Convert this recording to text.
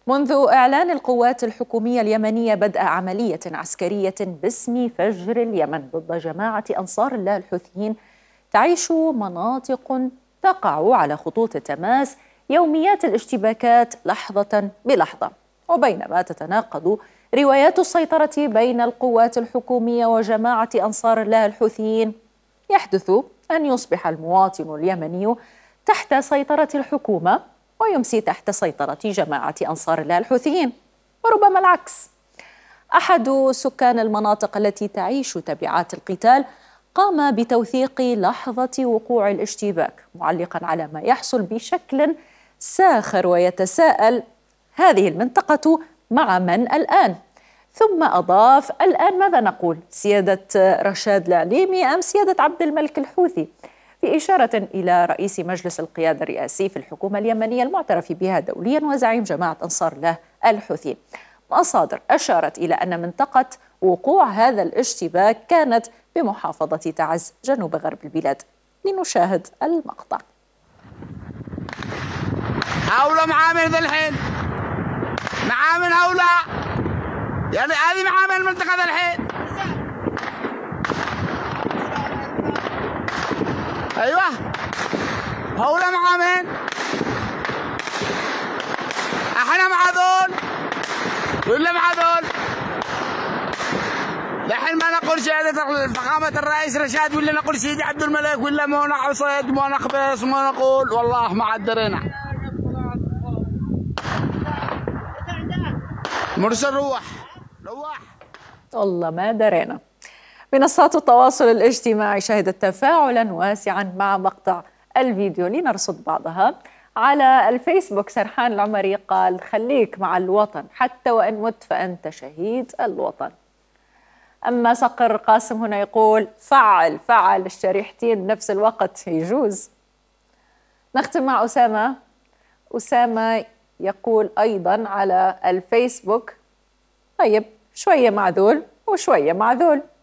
منذ إعلان القوات الحكومية اليمنية بدء عملية عسكرية باسم فجر اليمن ضد جماعة أنصار الله الحوثيين، تعيش مناطق تقع على خطوط التماس يوميات الاشتباكات لحظة بلحظة. وبينما تتناقض روايات السيطرة بين القوات الحكومية وجماعة أنصار الله الحوثيين، يحدث أن يصبح المواطن اليمني تحت سيطرة الحكومة ويمسي تحت سيطرة جماعة أنصار الله الحوثيين، وربما العكس. أحد سكان المناطق التي تعيش تبعات القتال قام بتوثيق لحظة وقوع الاشتباك، معلقا على ما يحصل بشكل ساخر ويتساءل: هذه المنطقة مع من الآن؟ ثم أضاف: الآن ماذا نقول؟ سيادة رشاد العليمي أم سيادة عبد الملك الحوثي؟ في إشارة إلى رئيس مجلس القيادة الرئاسي في الحكومة اليمنية المعترف بها دوليا وزعيم جماعة أنصار الله الحوثي. مصادر أشارت إلى أن منطقة وقوع هذا الاشتباك كانت بمحافظة تعز جنوب غرب البلاد. لنشاهد المقطع. هؤلاء معامل ذا الحين، معامل هؤلاء، يعني هذه معامل المنطقة ذا الحين. ايوه هؤلاء معامل، احنا مع ذول ولا مع ذول؟ الحين ما نقول شهادة فخامة الرئيس رشاد ولا نقول سيدي عبد الملك ولا ما نعصد ما نخبص ما نقول، والله ما عاد درينا. مرسل روح والله ما درينا. منصات التواصل الاجتماعي شهدت تفاعلا واسعا مع مقطع الفيديو. لنرصد بعضها. على الفيسبوك سرحان العمري قال: خليك مع الوطن حتى وإن مت فأنت شهيد الوطن. أما صقر قاسم هنا يقول: فعل الشريحتين بنفس الوقت يجوز. نختم مع أسامة يقول أيضا على الفيسبوك: طيب شوية مع ذول وشوية مع ذول.